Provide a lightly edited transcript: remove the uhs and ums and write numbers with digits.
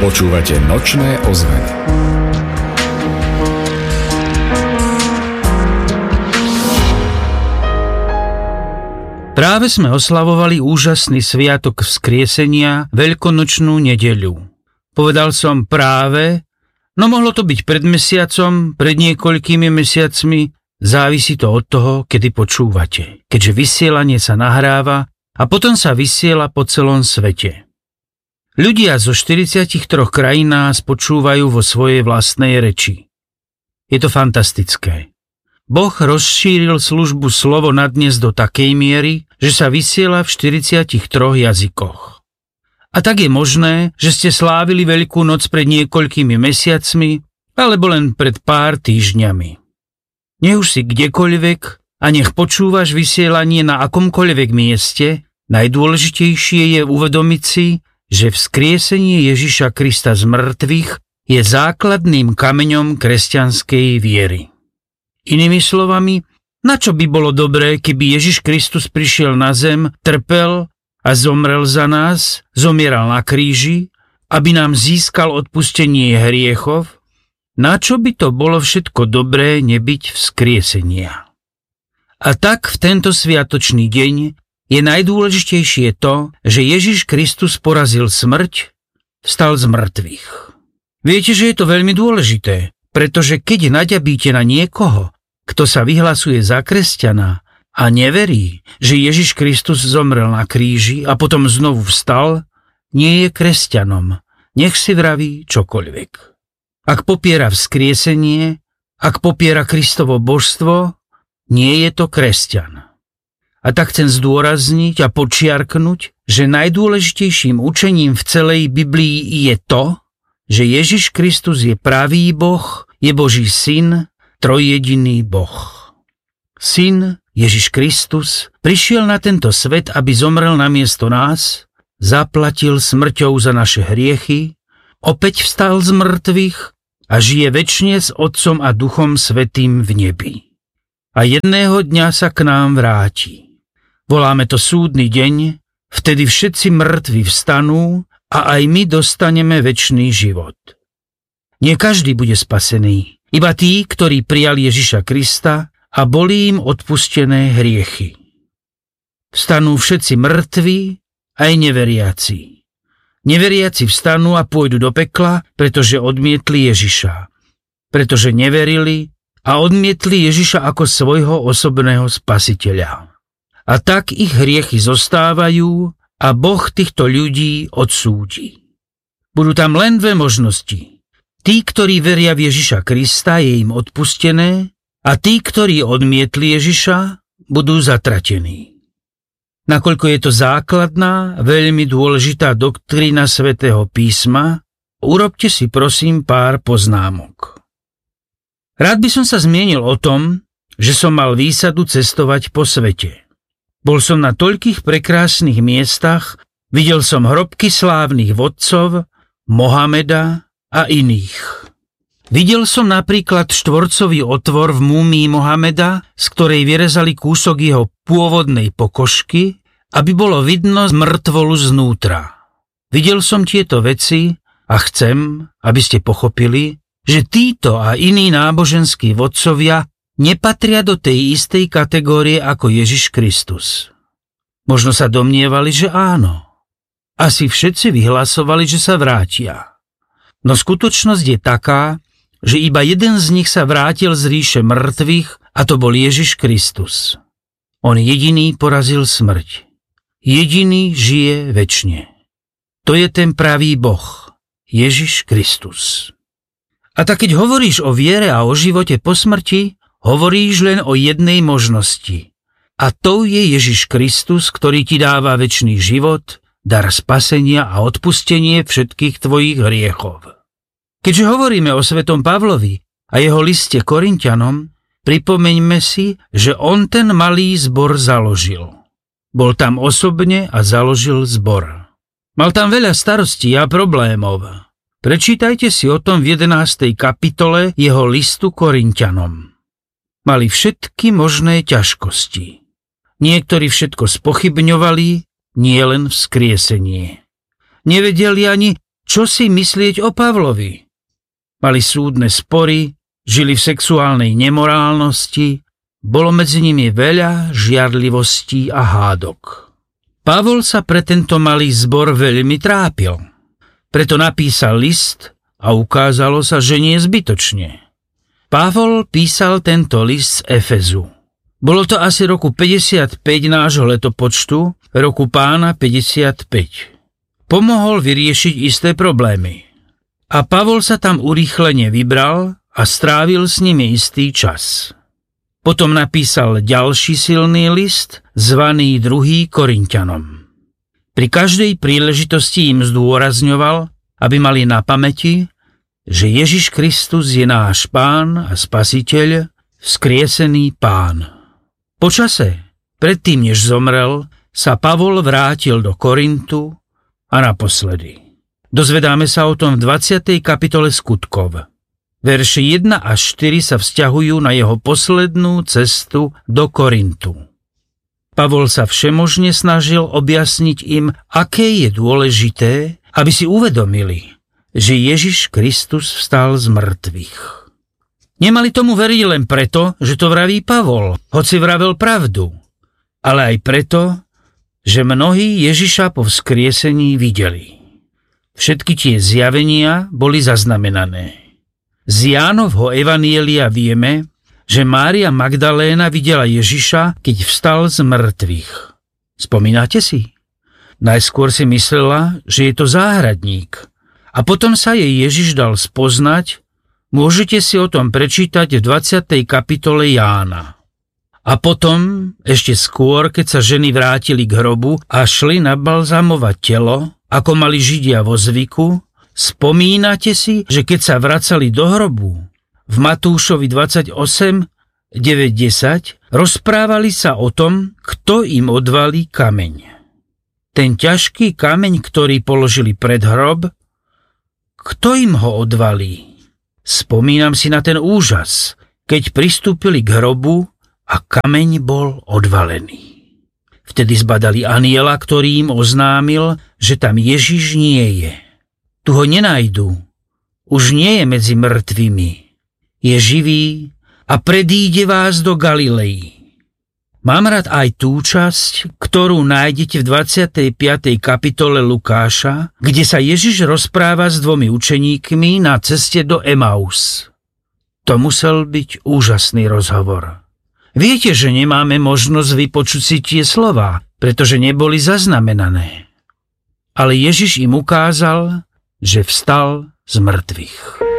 Počúvate Nočné ozveny. Práve sme oslavovali úžasný sviatok vzkriesenia, Veľkonočnú nedeľu. Povedal som práve, no mohlo to byť pred mesiacom, pred niekoľkými mesiacmi, závisí to od toho, kedy počúvate, keďže vysielanie sa nahráva a potom sa vysiela po celom svete. Ľudia zo 43 krajín nás počúvajú vo svojej vlastnej reči. Je to fantastické. Boh rozšíril službu Slovo na dnes do takej miery, že sa vysiela v 43 jazykoch. A tak je možné, že ste slávili Veľkú noc pred niekoľkými mesiacmi, alebo len pred pár týždňami. Nech už si kdekoľvek a nech počúvaš vysielanie na akomkoľvek mieste, najdôležitejšie je uvedomiť si, že vzkriesenie Ježiša Krista z mŕtvych je základným kameňom kresťanskej viery. Inými slovami, na čo by bolo dobré, keby Ježiš Kristus prišiel na zem, trpel a zomrel za nás, zomieral na kríži, aby nám získal odpustenie hriechov? Na čo by to bolo všetko dobré nebyť vzkriesenia? A tak v tento sviatočný deň je najdôležitejšie to, že Ježiš Kristus porazil smrť, vstal z mŕtvych. Viete, že je to veľmi dôležité, pretože keď naďabíte na niekoho, kto sa vyhlasuje za kresťana a neverí, že Ježiš Kristus zomrel na kríži a potom znovu vstal, nie je kresťanom, nech si vraví čokoľvek. Ak popiera vzkriesenie, ak popiera Kristovo božstvo, nie je to kresťan. A tak chcem zdôrazniť a podčiarknuť, že najdôležitejším učením v celej Biblii je to, že Ježiš Kristus je pravý Boh, je Boží syn, trojjediný Boh. Syn Ježiš Kristus prišiel na tento svet, aby zomrel namiesto nás, zaplatil smrťou za naše hriechy, opäť vstal z mŕtvych a žije večne s Otcom a Duchom Svätým v nebi. A jedného dňa sa k nám vráti. Voláme to súdny deň, vtedy všetci mŕtvi vstanú a aj my dostaneme večný život. Nie každý bude spasený, iba tí, ktorí prijali Ježiša Krista a boli im odpustené hriechy. Vstanú všetci mŕtvi, aj neveriaci. Neveriaci vstanú a pôjdu do pekla, pretože odmietli Ježiša. Pretože neverili a odmietli Ježiša ako svojho osobného spasiteľa. A tak ich hriechy zostávajú a Boh týchto ľudí odsúdi. Budú tam len dve možnosti. Tí, ktorí veria v Ježiša Krista, je im odpustené a tí, ktorí odmietli Ježiša, budú zatratení. Nakoľko je to základná, veľmi dôležitá doktrína Svätého písma, urobte si prosím pár poznámok. Rád by som sa zmienil o tom, že som mal výsadu cestovať po svete. Bol som na toľkých prekrásnych miestach, videl som hrobky slávnych vodcov, Mohameda a iných. Videl som napríklad štvorcový otvor v múmii Mohameda, z ktorej vyrezali kúsok jeho pôvodnej pokožky, aby bolo vidno mŕtvolu znútra. Videl som tieto veci a chcem, aby ste pochopili, že títo a iní náboženskí vodcovia nepatria do tej istej kategórie ako Ježiš Kristus. Možno sa domnievali, že áno. Asi všetci vyhlasovali, že sa vrátia. No skutočnosť je taká, že iba jeden z nich sa vrátil z ríše mŕtvych a to bol Ježiš Kristus. On jediný porazil smrť. Jediný žije večne. To je ten pravý Boh, Ježiš Kristus. A tak keď hovoríš o viere a o živote po smrti, hovoríš len o jednej možnosti. A to je Ježiš Kristus, ktorý ti dáva večný život, dar spasenia a odpustenie všetkých tvojich hriechov. Keďže hovoríme o svätom Pavlovi a jeho liste Korinťanom, pripomeňme si, že on ten malý zbor založil. Bol tam osobne a založil zbor. Mal tam veľa starostí a problémov. Prečítajte si o tom v 11. kapitole jeho listu Korinťanom. Mali všetky možné ťažkosti. Niektorí všetko spochybňovali, nie len vzkriesenie. Nevedeli ani, čo si myslieť o Pavlovi. Mali súdne spory, žili v sexuálnej nemorálnosti, bolo medzi nimi veľa žiarlivostí a hádok. Pavol sa pre tento malý zbor veľmi trápil. Preto napísal list a ukázalo sa, že nie zbytočne. Pavol písal tento list z Efezu. Bolo to asi roku 55 nášho letopočtu, roku Pána 55. Pomohol vyriešiť isté problémy. A Pavol sa tam urýchlene vybral a strávil s nimi istý čas. Potom napísal ďalší silný list, zvaný 2. Korinťanom. Pri každej príležitosti im zdôrazňoval, aby mali na pamäti, že Ježiš Kristus je náš Pán a Spasiteľ, vzkriesený Pán. Po čase, predtým než zomrel, sa Pavol vrátil do Korintu a naposledy. Dozvedáme sa o tom v 20. kapitole Skutkov. Verše 1 až 4 sa vzťahujú na jeho poslednú cestu do Korintu. Pavol sa všemožne snažil objasniť im, aké je dôležité, aby si uvedomili, že Ježiš Kristus vstal z mŕtvych. Nemali tomu veriť len preto, že to vraví Pavol, hoci vravel pravdu, ale aj preto, že mnohí Ježiša po vzkriesení videli. Všetky tie zjavenia boli zaznamenané. Z Jánovho evanielia vieme, že Mária Magdaléna videla Ježiša, keď vstal z mŕtvych. Spomínate si? Najskôr si myslela, že je to záhradník, a potom sa jej Ježiš dal spoznať. Môžete si o tom prečítať v 20. kapitole Jána. A potom, ešte skôr, keď sa ženy vrátili k hrobu a šli nabalzamovať telo, ako mali Židia vo zvyku, spomínate si, že keď sa vracali do hrobu, v Matúšovi 28, 9-10, rozprávali sa o tom, kto im odvalí kameň. Ten ťažký kameň, ktorý položili pred hrob, kto im ho odvalí? Spomínam si na ten úžas, keď pristúpili k hrobu a kameň bol odvalený. Vtedy zbadali anjela, ktorý im oznámil, že tam Ježiš nie je. Tu ho nenajdu. Už nie je medzi mŕtvými. Je živý a predíde vás do Galilei. Mám rád aj tú časť, ktorú nájdete v 25. kapitole Lukáša, kde sa Ježiš rozpráva s 2 učeníkmi na ceste do Emaus. To musel byť úžasný rozhovor. Viete, že nemáme možnosť vypočuť si tie slová, pretože neboli zaznamenané. Ale Ježiš im ukázal, že vstal z mŕtvych.